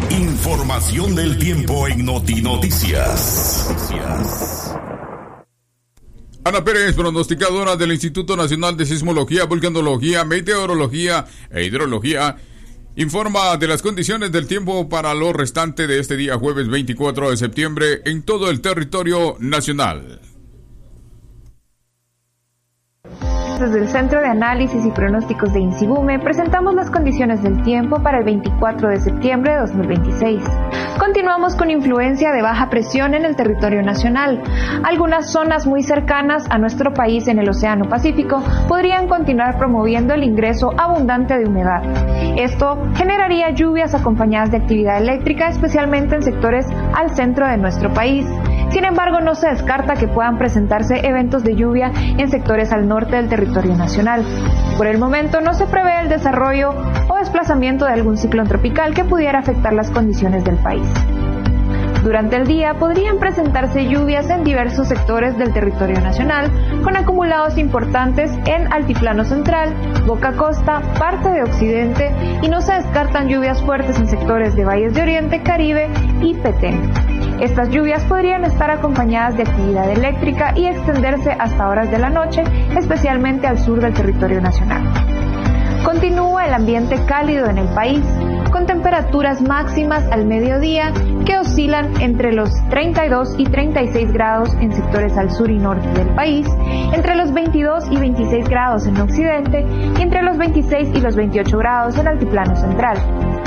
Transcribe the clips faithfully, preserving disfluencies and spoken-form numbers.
Información del tiempo en Noti Noticias. Ana Pérez, pronosticadora del Instituto Nacional de Sismología, Vulcanología, Meteorología e Hidrología, informa de las condiciones del tiempo para lo restante de este día jueves veinticuatro de septiembre en todo el territorio nacional. Desde el Centro de Análisis y Pronósticos de INSIBUME presentamos las condiciones del tiempo para el veinticuatro de septiembre de dos mil veintiséis. Continuamos con influencia de baja presión en el territorio nacional. Algunas zonas muy cercanas a nuestro país en el Océano Pacífico podrían continuar promoviendo el ingreso abundante de humedad. Esto generaría lluvias acompañadas de actividad eléctrica, especialmente en sectores al centro de nuestro país. Sin embargo, no se descarta que puedan presentarse eventos de lluvia en sectores al norte del territorio nacional. Por el momento no se prevé el desarrollo o desplazamiento de algún ciclón tropical que pudiera afectar las condiciones del país. Durante el día podrían presentarse lluvias en diversos sectores del territorio nacional, con acumulados importantes en Altiplano Central, Boca Costa, parte de Occidente, y no se descartan lluvias fuertes en sectores de Valles de Oriente, Caribe y Petén. Estas lluvias podrían estar acompañadas de actividad eléctrica y extenderse hasta horas de la noche, especialmente al sur del territorio nacional. Continúa el ambiente cálido en el país, con temperaturas máximas al mediodía que oscilan entre los treinta y dos y treinta y seis grados en sectores al sur y norte del país, entre los veintidós y veintiséis grados en occidente y entre los veintiséis y los veintiocho grados en Altiplano Central.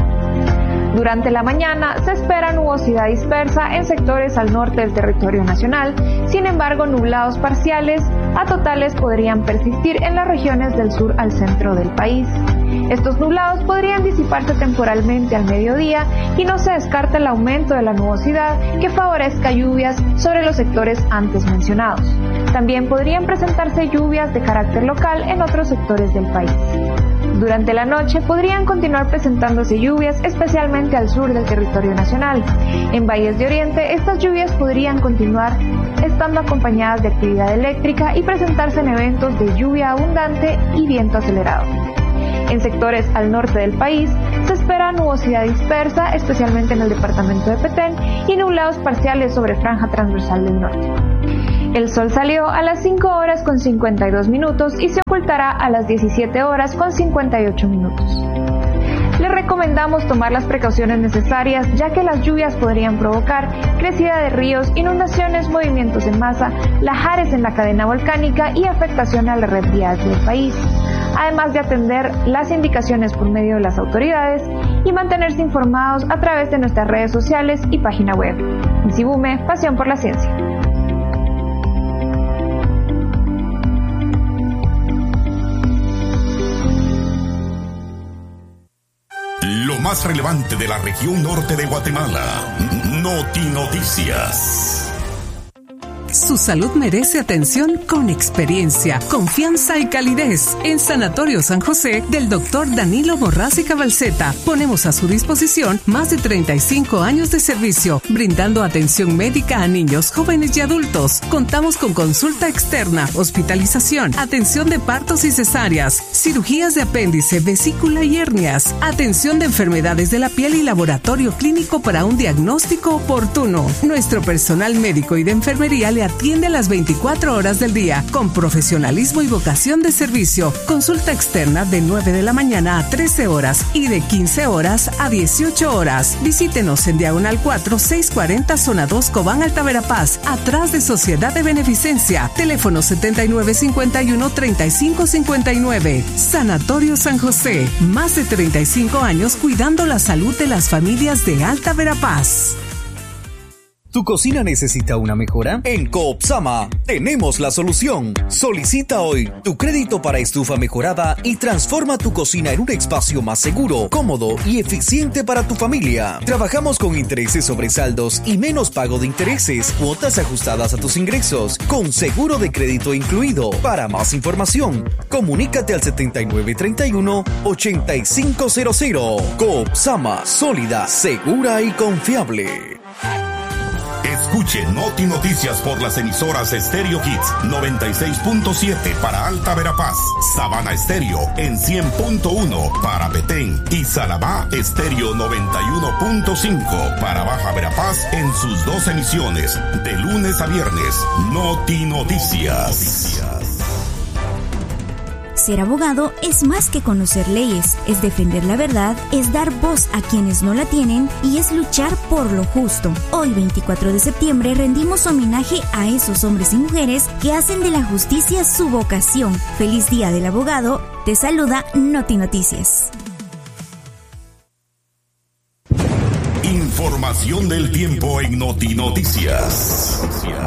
Durante la mañana se espera nubosidad dispersa en sectores al norte del territorio nacional, sin embargo nublados parciales a totales podrían persistir en las regiones del sur al centro del país. Estos nublados podrían disiparse temporalmente al mediodía y no se descarta el aumento de la nubosidad que favorezca lluvias sobre los sectores antes mencionados. También podrían presentarse lluvias de carácter local en otros sectores del país. Durante la noche podrían continuar presentándose lluvias, especialmente al sur del territorio nacional. En Valles de Oriente, estas lluvias podrían continuar estando acompañadas de actividad eléctrica y presentarse en eventos de lluvia abundante y viento acelerado. En sectores al norte del país se espera nubosidad dispersa, especialmente en el departamento de Petén, y nublados parciales sobre franja transversal del norte. El sol salió a las cinco horas con cincuenta y dos minutos y se ocultará a las diecisiete horas con cincuenta y ocho minutos. Les recomendamos tomar las precauciones necesarias, ya que las lluvias podrían provocar crecida de ríos, inundaciones, movimientos en masa, lajares en la cadena volcánica y afectación a la red vial del país, además de atender las indicaciones por medio de las autoridades y mantenerse informados a través de nuestras redes sociales y página web. INSIBUME, pasión por la ciencia. Lo más relevante de la región norte de Guatemala. Noti Noticias. Su salud merece atención con experiencia, confianza y calidez. En Sanatorio San José del doctor Danilo Borrás y Cabalceta ponemos a su disposición más de treinta y cinco años de servicio, brindando atención médica a niños, jóvenes y adultos. Contamos con consulta externa, hospitalización, atención de partos y cesáreas, cirugías de apéndice, vesícula y hernias, atención de enfermedades de la piel y laboratorio clínico para un diagnóstico oportuno. Nuestro personal médico y de enfermería le atiende a las veinticuatro horas del día con profesionalismo y vocación de servicio. Consulta externa de nueve de la mañana a trece horas y de quince horas a dieciocho horas. Visítenos en Diagonal cuatro, seiscientos cuarenta, Zona dos, Cobán, Alta Verapaz, atrás de Sociedad de Beneficencia. Teléfono setenta y nueve cincuenta y uno, treinta y cinco cincuenta y nueve. Sanatorio San José. Más de treinta y cinco años cuidando la salud de las familias de Alta Verapaz. ¿Tu cocina necesita una mejora? En Coopsama tenemos la solución. Solicita hoy tu crédito para estufa mejorada y transforma tu cocina en un espacio más seguro, cómodo y eficiente para tu familia. Trabajamos con intereses sobre saldos y menos pago de intereses, cuotas ajustadas a tus ingresos, con seguro de crédito incluido. Para más información, comunícate al setenta y nueve treinta y uno, ochenta y cinco cero cero. Coopsama, sólida, segura y confiable. Escuche Noti Noticias por las emisoras Stereo Hits noventa y seis punto siete para Alta Verapaz, Sabana Estéreo en cien punto uno para Petén y Salabá Estéreo noventa y uno punto cinco para Baja Verapaz en sus dos emisiones de lunes a viernes. Noti Noticias. Ser abogado es más que conocer leyes, es defender la verdad, es dar voz a quienes no la tienen y es luchar por lo justo. Hoy, veinticuatro de septiembre, rendimos homenaje a esos hombres y mujeres que hacen de la justicia su vocación. Feliz Día del Abogado. Te saluda Noti Noticias. Información del tiempo en Noti Noticias.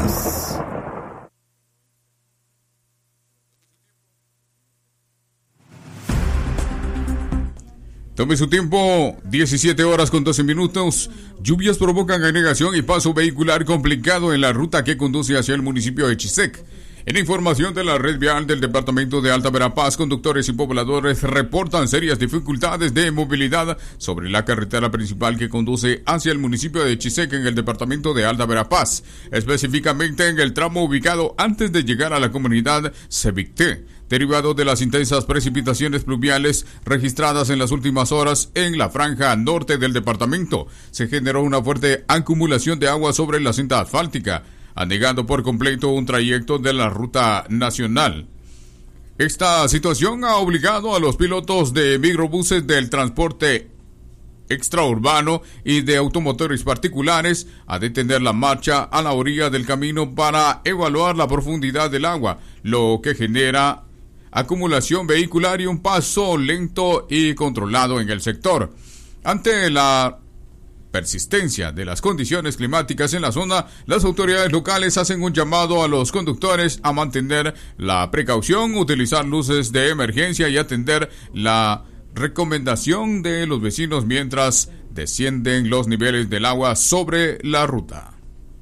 Tome su tiempo, diecisiete horas con doce minutos. Lluvias provocan agregación y paso vehicular complicado en la ruta que conduce hacia el municipio de Chisec. En información de la red vial del departamento de Alta Verapaz, conductores y pobladores reportan serias dificultades de movilidad sobre la carretera principal que conduce hacia el municipio de Chisec en el departamento de Alta Verapaz, específicamente en el tramo ubicado antes de llegar a la comunidad Cevicté, derivado de las intensas precipitaciones pluviales registradas en las últimas horas en la franja norte del departamento. Se generó una fuerte acumulación de agua sobre la cinta asfáltica, anegando por completo un trayecto de la ruta nacional. Esta situación ha obligado a los pilotos de microbuses del transporte extraurbano y de automotores particulares a detener la marcha a la orilla del camino para evaluar la profundidad del agua, lo que genera acumulación vehicular y un paso lento y controlado en el sector. Ante la persistencia de las condiciones climáticas en la zona, las autoridades locales hacen un llamado a los conductores a mantener la precaución, utilizar luces de emergencia y atender la recomendación de los vecinos mientras descienden los niveles del agua sobre la ruta.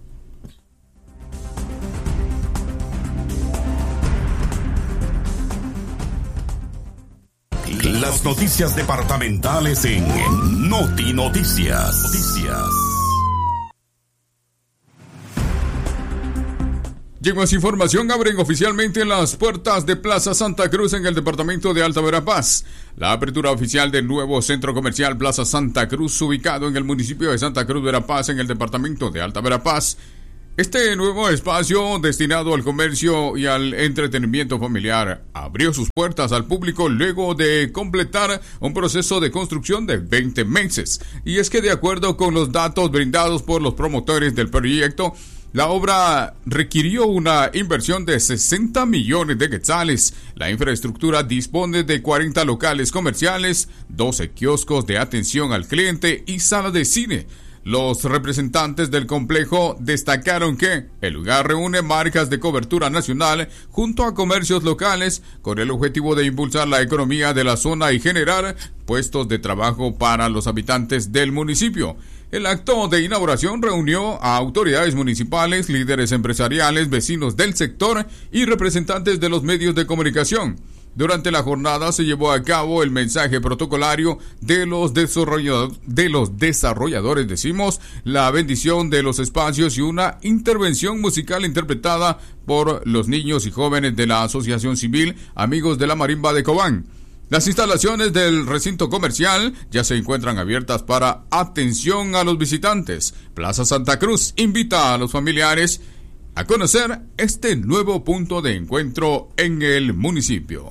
Las noticias departamentales en Noti Noticias. Noticias. Llegó esa información, abren oficialmente las puertas de Plaza Santa Cruz en el departamento de Alta Verapaz. La apertura oficial del nuevo centro comercial Plaza Santa Cruz, ubicado en el municipio de Santa Cruz Verapaz en el departamento de Alta Verapaz. Este nuevo espacio destinado al comercio y al entretenimiento familiar abrió sus puertas al público luego de completar un proceso de construcción de veinte meses. Y es que de acuerdo con los datos brindados por los promotores del proyecto, la obra requirió una inversión de sesenta millones de quetzales. La infraestructura dispone de cuarenta locales comerciales, doce kioscos de atención al cliente y sala de cine. Los representantes del complejo destacaron que el lugar reúne marcas de cobertura nacional junto a comercios locales con el objetivo de impulsar la economía de la zona y generar puestos de trabajo para los habitantes del municipio. El acto de inauguración reunió a autoridades municipales, líderes empresariales, vecinos del sector y representantes de los medios de comunicación. Durante la jornada se llevó a cabo el mensaje protocolario de los desarrolladores, de los desarrolladores, decimos, la bendición de los espacios y una intervención musical interpretada por los niños y jóvenes de la Asociación Civil Amigos de la Marimba de Cobán. Las instalaciones del recinto comercial ya se encuentran abiertas para atención a los visitantes. Plaza Santa Cruz invita a los familiares a conocer este nuevo punto de encuentro en el municipio.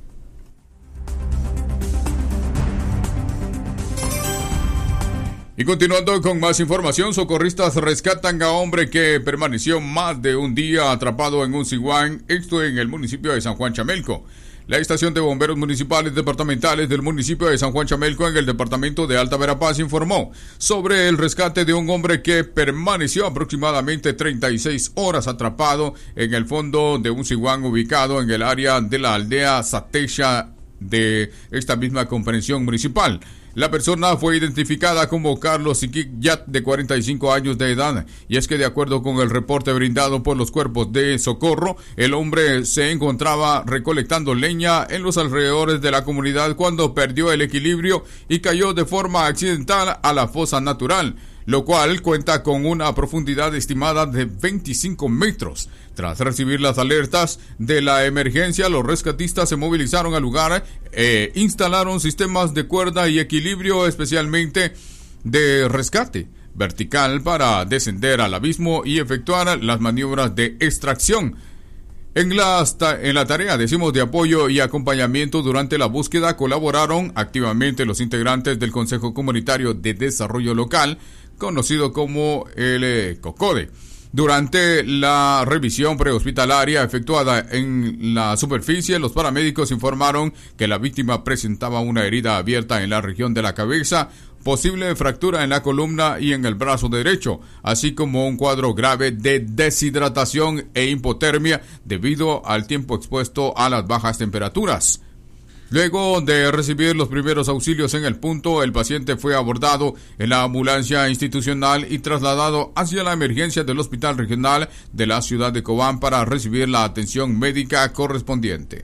Y continuando con más información, socorristas rescatan a hombre que permaneció más de un día atrapado en un ciguán, esto en el municipio de San Juan Chamelco. La estación de bomberos municipales departamentales del municipio de San Juan Chamelco en el departamento de Alta Verapaz informó sobre el rescate de un hombre que permaneció aproximadamente treinta y seis horas atrapado en el fondo de un ciguán ubicado en el área de la aldea Satecha de esta misma comprensión municipal. La persona fue identificada como Carlos Siquic Yat, de cuarenta y cinco años de edad, y es que de acuerdo con el reporte brindado por los cuerpos de socorro, el hombre se encontraba recolectando leña en los alrededores de la comunidad cuando perdió el equilibrio y cayó de forma accidental a la fosa natural. lo cual cuenta con una profundidad estimada de veinticinco metros. Tras recibir las alertas de la emergencia, los rescatistas se movilizaron al lugar e instalaron sistemas de cuerda y equilibrio, especialmente de rescate vertical, para descender al abismo y efectuar las maniobras de extracción. En la, en la tarea, decimos, de apoyo y acompañamiento durante la búsqueda colaboraron activamente los integrantes del Consejo Comunitario de Desarrollo Local, conocido como el COCODE. Durante la revisión prehospitalaria efectuada en la superficie, los paramédicos informaron que la víctima presentaba una herida abierta en la región de la cabeza, posible fractura en la columna y en el brazo derecho, así como un cuadro grave de deshidratación e hipotermia debido al tiempo expuesto a las bajas temperaturas. Luego de recibir los primeros auxilios en el punto, el paciente fue abordado en la ambulancia institucional y trasladado hacia la emergencia del Hospital Regional de la ciudad de Cobán para recibir la atención médica correspondiente.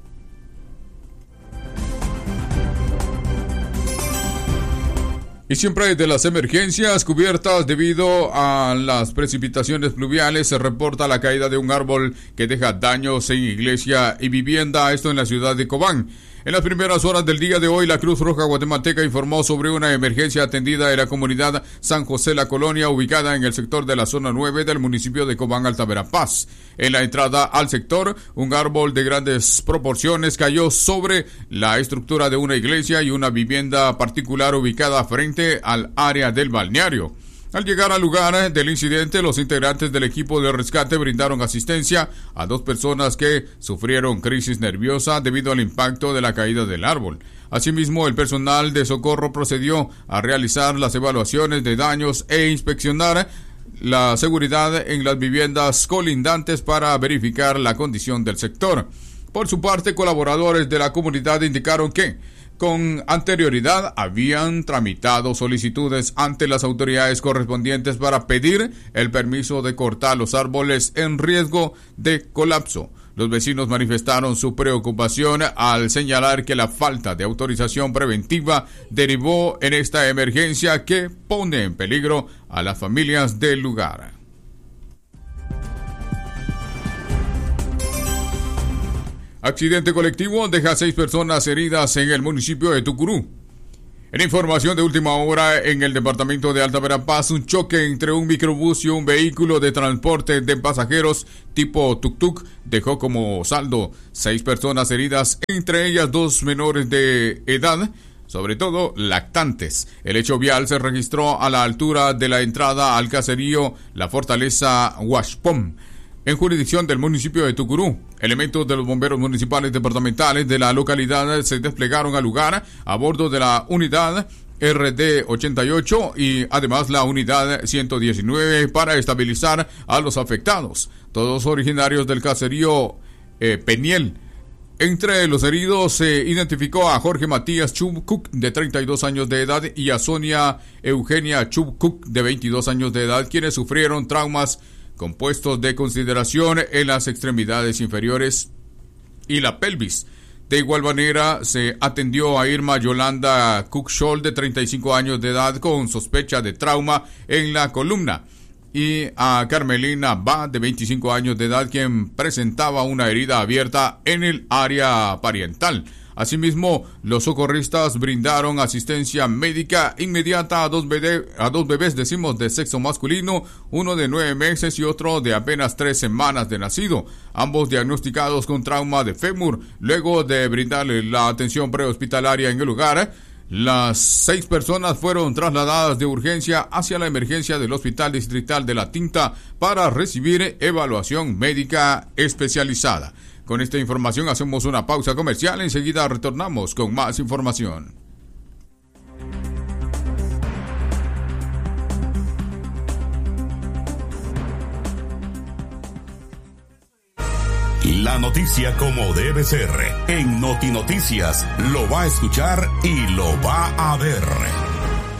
Y siempre de las emergencias cubiertas debido a las precipitaciones pluviales, se reporta la caída de un árbol que deja daños en iglesia y vivienda, esto en la ciudad de Cobán. En las primeras horas del día de hoy, la Cruz Roja Guatemalteca informó sobre una emergencia atendida en la comunidad San José La Colonia, ubicada en el sector de la zona nueve del municipio de Cobán, Alta Verapaz. En la entrada al sector, un árbol de grandes proporciones cayó sobre la estructura de una iglesia y una vivienda particular ubicada frente al área del balneario. Al llegar al lugar del incidente, los integrantes del equipo de rescate brindaron asistencia a dos personas que sufrieron crisis nerviosa debido al impacto de la caída del árbol. Asimismo, el personal de socorro procedió a realizar las evaluaciones de daños e inspeccionar la seguridad en las viviendas colindantes para verificar la condición del sector. Por su parte, colaboradores de la comunidad indicaron que con anterioridad habían tramitado solicitudes ante las autoridades correspondientes para pedir el permiso de cortar los árboles en riesgo de colapso. Los vecinos manifestaron su preocupación al señalar que la falta de autorización preventiva derivó en esta emergencia que pone en peligro a las familias del lugar. Accidente colectivo deja a seis personas heridas en el municipio de Tucurú. En información de última hora, en el departamento de Alta Verapaz, un choque entre un microbús y un vehículo de transporte de pasajeros tipo tuk-tuk dejó como saldo seis personas heridas, entre ellas dos menores de edad, sobre todo lactantes. El hecho vial se registró a la altura de la entrada al caserío La Fortaleza Huashpom, en jurisdicción del municipio de Tucurú. Elementos de los bomberos municipales departamentales de la localidad se desplegaron al lugar a bordo de la unidad R D ochenta y ocho y además la unidad ciento diecinueve para estabilizar a los afectados, todos originarios del caserío eh, Peniel. Entre los heridos se identificó a Jorge Matías Chubcuc, de treinta y dos años de edad, y a Sonia Eugenia Chubcuc, de veintidós años de edad, quienes sufrieron traumas compuestos de consideración en las extremidades inferiores y la pelvis. De igual manera, se atendió a Irma Yolanda Cookshol, de treinta y cinco años de edad, con sospecha de trauma en la columna, y a Carmelina Ba, de veinticinco años de edad, quien presentaba una herida abierta en el área parietal. Asimismo, los socorristas brindaron asistencia médica inmediata a dos, bebé, a dos bebés, decimos, de sexo masculino, uno de nueve meses y otro de apenas tres semanas de nacido, ambos diagnosticados con trauma de fémur. Luego de brindarle la atención prehospitalaria en el lugar, las seis personas fueron trasladadas de urgencia hacia la emergencia del Hospital Distrital de La Tinta para recibir evaluación médica especializada. Con esta información hacemos una pausa comercial, enseguida retornamos con más información. La noticia como debe ser. En Noti Noticias lo va a escuchar y lo va a ver.